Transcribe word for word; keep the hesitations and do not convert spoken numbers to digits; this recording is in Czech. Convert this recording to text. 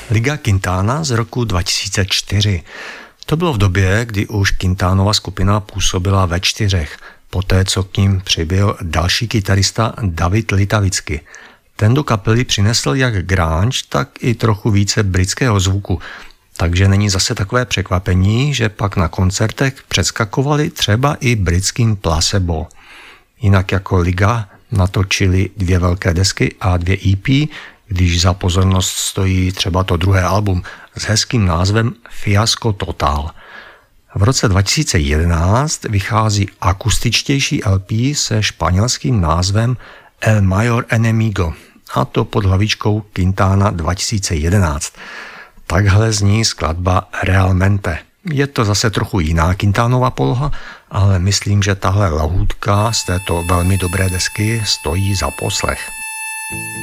Liga Quintana z roku dva tisíce čtyři. To bylo v době, kdy už Quintanova skupina působila ve čtyřech, poté co k ním přibyl další kytarista David Litavicky. Ten do kapely přinesl jak grunge, tak i trochu více britského zvuku, takže není zase takové překvapení, že pak na koncertech přeskakovali třeba i britským Placebo. Jinak jako Liga natočili dvě velké desky a dvě E P, když za pozornost stojí třeba to druhé album s hezkým názvem Fiasko Total. V roce dva tisíce jedenáct vychází akustičtější L P se španělským názvem El Mayor Enemigo, a to pod hlavičkou Quintana dva tisíce jedenáct. Takhle zní skladba Realmente. Je to zase trochu jiná Quintanova poloha, ale myslím, že tahle lahůdka z této velmi dobré desky stojí za poslech.